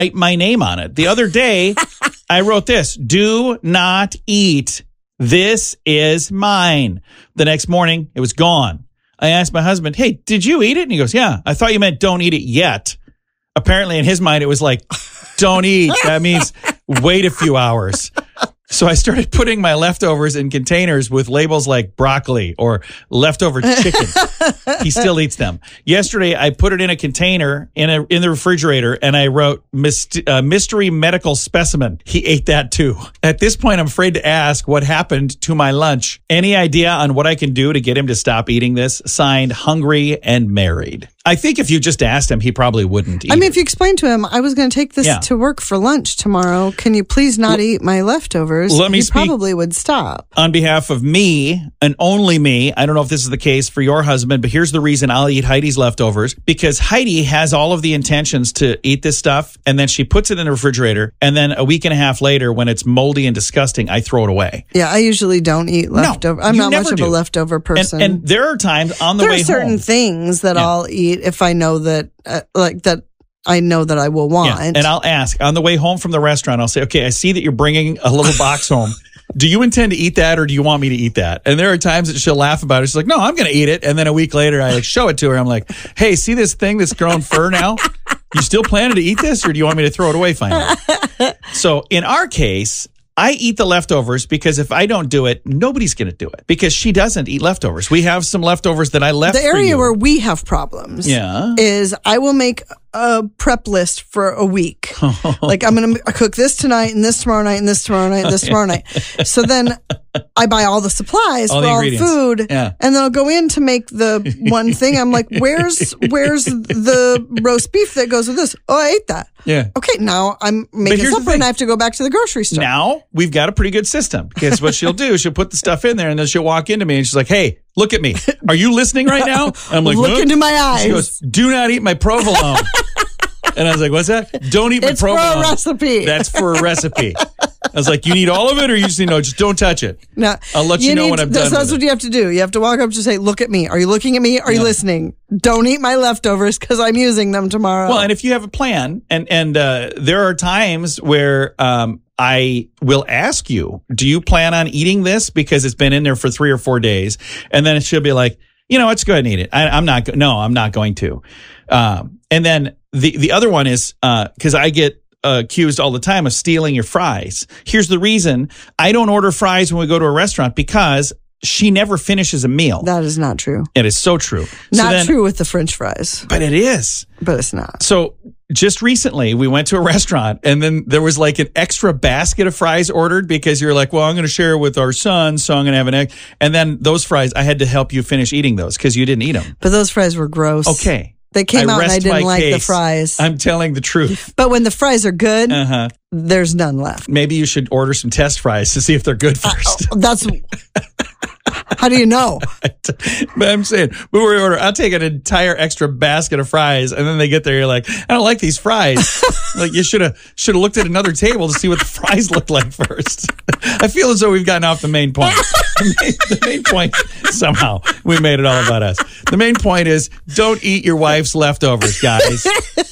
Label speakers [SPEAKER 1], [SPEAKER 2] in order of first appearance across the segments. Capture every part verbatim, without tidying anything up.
[SPEAKER 1] my name on it. The other day, I wrote this, do not eat. This is mine. The next morning, it was gone. I asked my husband, hey, did you eat it? And he goes, yeah. I thought you meant don't eat it yet. Apparently, in his mind, it was like, don't eat. That means wait a few hours. So I started putting my leftovers in containers with labels like broccoli or leftover chicken. He still eats them. Yesterday, I put it in a container in a in the refrigerator, and I wrote myst- uh, mystery medical specimen. He ate that too. At this point, I'm afraid to ask what happened to my lunch. Any idea on what I can do to get him to stop eating this? Signed, Hungry and Married. I think if you just asked him, he probably wouldn't eat
[SPEAKER 2] I mean,
[SPEAKER 1] it.
[SPEAKER 2] if you explain to him, I was going to take this
[SPEAKER 1] Yeah.
[SPEAKER 2] to work for lunch tomorrow. Can you please not L- eat my leftovers?
[SPEAKER 1] Let me
[SPEAKER 2] he
[SPEAKER 1] speak-
[SPEAKER 2] probably would stop.
[SPEAKER 1] On behalf of me and only me, I don't know if this is the case for your husband, but here's the reason I'll eat Heidi's leftovers. Because Heidi has all of the intentions to eat this stuff, and then she puts it in the refrigerator, and then a week and a half later, when it's moldy and disgusting, I throw it away.
[SPEAKER 2] Yeah, I usually don't eat leftover. I'm
[SPEAKER 1] you
[SPEAKER 2] not
[SPEAKER 1] never
[SPEAKER 2] much
[SPEAKER 1] do.
[SPEAKER 2] of a leftover person.
[SPEAKER 1] And, and there are times on the
[SPEAKER 2] there
[SPEAKER 1] way
[SPEAKER 2] are certain
[SPEAKER 1] home.
[SPEAKER 2] things that
[SPEAKER 1] Yeah.
[SPEAKER 2] I'll eat if I know that, uh, like that, I know that I will want.
[SPEAKER 1] Yeah, and I'll ask on the way home from the restaurant, I'll say, okay, I see that you're bringing a little box home. Do you intend to eat that, or do you want me to eat that? And there are times that she'll laugh about it. She's like, no, I'm going to eat it. And then a week later, I like show it to her. I'm like, hey, see this thing that's grown fur now? You still planning to eat this, or do you want me to throw it away finally? So in our case, I eat the leftovers because if I don't do it, nobody's going to do it because she doesn't eat leftovers. We have some leftovers that I left
[SPEAKER 2] the
[SPEAKER 1] for
[SPEAKER 2] area
[SPEAKER 1] you.
[SPEAKER 2] where we have problems
[SPEAKER 1] Yeah.
[SPEAKER 2] is I will make a prep list for a week. Like I'm going to cook this tonight and this tomorrow night and this tomorrow night and this tomorrow night. So then I buy all the supplies
[SPEAKER 1] All
[SPEAKER 2] for
[SPEAKER 1] the
[SPEAKER 2] all the
[SPEAKER 1] ingredients.
[SPEAKER 2] food,
[SPEAKER 1] Yeah.
[SPEAKER 2] and then I'll go in to make the one thing. I'm like, where's where's the roast beef that goes with this? Oh, I ate that.
[SPEAKER 1] Yeah.
[SPEAKER 2] Okay, now I'm making
[SPEAKER 1] here's the
[SPEAKER 2] supper and
[SPEAKER 1] thing.
[SPEAKER 2] I have to go back to the grocery store.
[SPEAKER 1] Now we've got a pretty good system because what she'll do, she'll put the stuff in there and then she'll walk into me and she's like, hey, look at me. Are you listening right now? And I'm like,
[SPEAKER 2] Look
[SPEAKER 1] huh?
[SPEAKER 2] into my eyes.
[SPEAKER 1] She goes, do not eat my provolone. And I was like, what's that? Don't eat my
[SPEAKER 2] It's for a
[SPEAKER 1] provolone.
[SPEAKER 2] recipe.
[SPEAKER 1] That's for a recipe. I was like, you need all of it or you just need, no, just don't touch it.
[SPEAKER 2] No,
[SPEAKER 1] I'll let you know
[SPEAKER 2] need
[SPEAKER 1] when
[SPEAKER 2] to-
[SPEAKER 1] I'm
[SPEAKER 2] that's,
[SPEAKER 1] done
[SPEAKER 2] That's
[SPEAKER 1] with
[SPEAKER 2] what
[SPEAKER 1] it.
[SPEAKER 2] you have to do. You have to walk up to say, look at me. Are you looking at me? Are you listening? Don't eat my leftovers because I'm using them tomorrow.
[SPEAKER 1] Well, and if you have a plan, and and uh, there are times where um, I will ask you, do you plan on eating this because it's been in there for three or four days? And then she'll be like, you know, let's go ahead and eat it. I, I'm not. Go- no, I'm not going to. Um, and then the the other one is because I get Uh, accused all the time of stealing your fries. Here's the reason. I don't order fries when we go to a restaurant because she never finishes a meal.
[SPEAKER 2] that is not true.
[SPEAKER 1] It is so true. So
[SPEAKER 2] Not
[SPEAKER 1] then-
[SPEAKER 2] true with the French fries,
[SPEAKER 1] But it is.
[SPEAKER 2] but it's not.
[SPEAKER 1] So just recently we went to a restaurant and then there was like an extra basket of fries ordered because you're like, well, I'm going to share with our son. So I'm going to have an egg. And then those fries, I had to help you finish eating those because you didn't eat them.
[SPEAKER 2] But those fries were gross.
[SPEAKER 1] Okay.
[SPEAKER 2] They came
[SPEAKER 1] I
[SPEAKER 2] out and I
[SPEAKER 1] rest
[SPEAKER 2] didn't
[SPEAKER 1] my
[SPEAKER 2] like the
[SPEAKER 1] case.
[SPEAKER 2] fries.
[SPEAKER 1] I'm telling the truth.
[SPEAKER 2] But when the fries are good,
[SPEAKER 1] Uh-huh.
[SPEAKER 2] there's none left.
[SPEAKER 1] Maybe you should order some test fries to see if they're good first.
[SPEAKER 2] That's how do you know?
[SPEAKER 1] But I'm saying, when we order, I'll take an entire extra basket of fries, and then they get there, you're like, I don't like these fries. Like you should have should have looked at another table to see what the fries looked like first. I feel as though we've gotten off the main point. The main, the main point, somehow, we made it all about us. The main point is, don't eat your wife's leftovers, guys.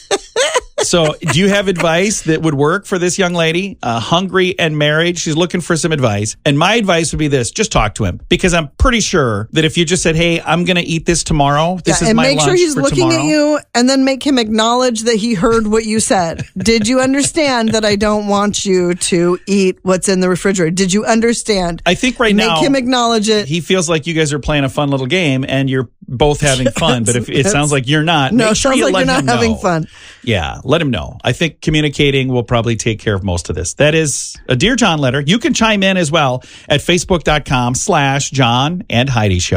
[SPEAKER 1] So do you have advice that would work for this young lady? Uh, hungry and married. She's looking for some advice. And my advice would be this. Just talk to him. Because I'm pretty sure that if you just said, hey, I'm going to eat this tomorrow. This
[SPEAKER 2] Yeah,
[SPEAKER 1] is
[SPEAKER 2] and
[SPEAKER 1] my
[SPEAKER 2] make
[SPEAKER 1] lunch
[SPEAKER 2] sure he's
[SPEAKER 1] for
[SPEAKER 2] looking
[SPEAKER 1] tomorrow.
[SPEAKER 2] at you and then make him acknowledge that he heard what you said. Did you understand that I don't want you to eat what's in the refrigerator? Did you understand?
[SPEAKER 1] I think right
[SPEAKER 2] Make
[SPEAKER 1] now
[SPEAKER 2] him acknowledge it.
[SPEAKER 1] he feels like you guys are playing a fun little game and you're both having fun. But if it
[SPEAKER 2] That's-
[SPEAKER 1] sounds like you're not,
[SPEAKER 2] No,
[SPEAKER 1] make
[SPEAKER 2] it
[SPEAKER 1] sure
[SPEAKER 2] sounds
[SPEAKER 1] you
[SPEAKER 2] like
[SPEAKER 1] let
[SPEAKER 2] you're not
[SPEAKER 1] him
[SPEAKER 2] having
[SPEAKER 1] know.
[SPEAKER 2] fun.
[SPEAKER 1] Yeah, let him know. I think communicating will probably take care of most of this. That is a Dear John letter. You can chime in as well at facebook.com slash John and Heidi Show.